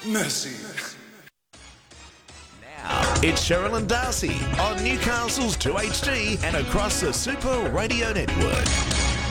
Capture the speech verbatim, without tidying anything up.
Mercy. Now, it's Cheryl and Darcy on Newcastle's two H D and across the Super Radio Network.